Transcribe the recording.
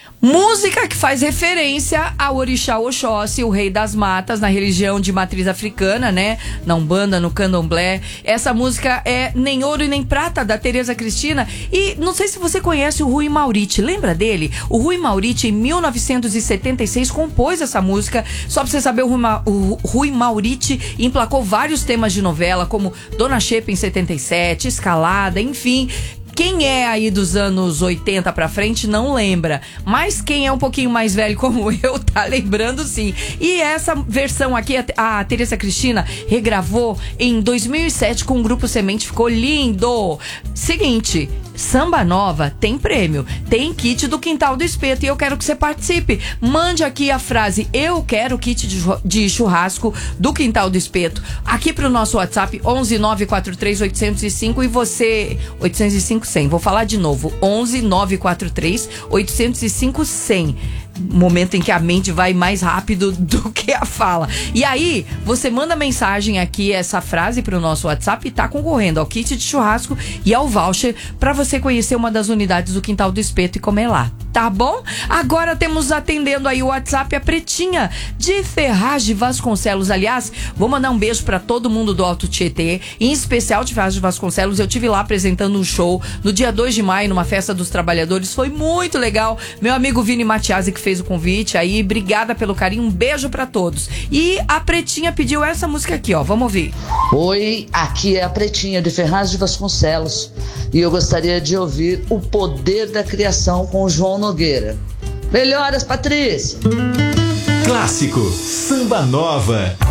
Música que faz referência ao orixá Oxóssi, o rei das matas, na religião de matriz africana, né? Na Umbanda, no Candomblé. Essa música é Nem Ouro e Nem Prata, da Tereza Cristina. E não sei se você conhece o Rui Mauriti. Lembra dele? O Rui Mauriti, em 1976, compôs essa música. Só pra você saber, o Rui Mauriti emplacou vários temas de novela, como Dona Xepa em 77, Escalada, enfim... Quem é aí dos anos 80 pra frente não lembra, mas quem é um pouquinho mais velho como eu tá lembrando sim. E essa versão aqui, a Tereza Cristina regravou em 2007 com o Grupo Semente, ficou lindo. Seguinte, Samba Nova tem prêmio, tem kit do Quintal do Espeto e eu quero que você participe. Mande aqui a frase eu quero kit de churrasco do Quintal do Espeto aqui pro nosso WhatsApp 11943-805 e você... 805-100, vou falar de novo, 11943-805-100. Momento em que a mente vai mais rápido do que a fala. E aí, você manda mensagem aqui, essa frase pro nosso WhatsApp e tá concorrendo ao kit de churrasco e ao voucher pra você conhecer uma das unidades do Quintal do Espeto e comer lá. Tá bom? Agora temos atendendo aí o WhatsApp a Pretinha de Ferraz de Vasconcelos. Aliás, vou mandar um beijo pra todo mundo do Alto Tietê, em especial de Ferraz de Vasconcelos. Eu tive lá apresentando um show no dia 2 de maio, numa festa dos trabalhadores. Foi muito legal. Meu amigo Vini Matiasi que fez o convite aí. Obrigada pelo carinho. Um beijo pra todos. E a Pretinha pediu essa música aqui, ó. Vamos ouvir. Oi, aqui é a Pretinha de Ferraz de Vasconcelos. E eu gostaria de ouvir O Poder da Criação com o João Nogueira. Melhoras, Patrícia! Clássico Samba Nova.